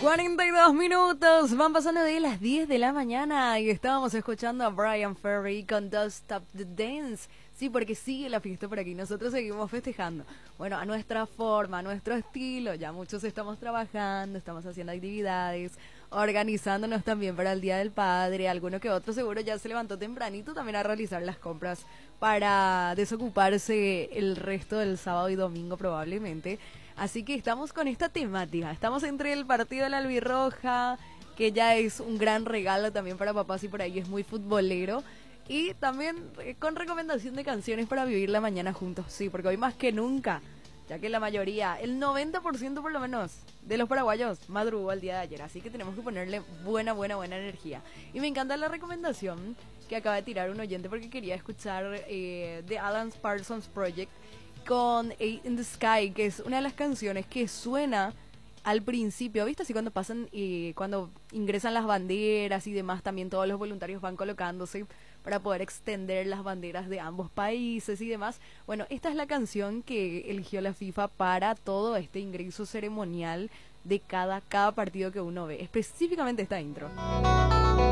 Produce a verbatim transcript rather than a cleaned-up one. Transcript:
cuarenta y dos minutos, van pasando de las diez de la mañana y estábamos escuchando a Brian Ferry con Don't Stop the Dance. Sí, porque sigue la fiesta por aquí, nosotros seguimos festejando. Bueno, a nuestra forma, a nuestro estilo, ya muchos estamos trabajando, estamos haciendo actividades, organizándonos también para el Día del Padre. Alguno que otro seguro ya se levantó tempranito también a realizar las compras para desocuparse el resto del sábado y domingo probablemente. Así que estamos con esta temática, estamos entre el partido de la Albirroja, que ya es un gran regalo también para papás y por ahí es muy futbolero. Y también eh, con recomendación de canciones para vivir la mañana juntos, sí, porque hoy más que nunca, ya que la mayoría, el noventa por ciento por lo menos, de los paraguayos madrugó el día de ayer, así que tenemos que ponerle buena, buena, buena energía. Y me encanta la recomendación que acaba de tirar un oyente porque quería escuchar eh, The Alan Parsons Project con Eight in the Sky, que es una de las canciones que suena al principio, ¿viste? Así cuando pasan y cuando ingresan las banderas y demás, también todos los voluntarios van colocándose para poder extender las banderas de ambos países y demás. Bueno, esta es la canción que eligió la FIFA para todo este ingreso ceremonial de cada, cada partido que uno ve, específicamente esta intro.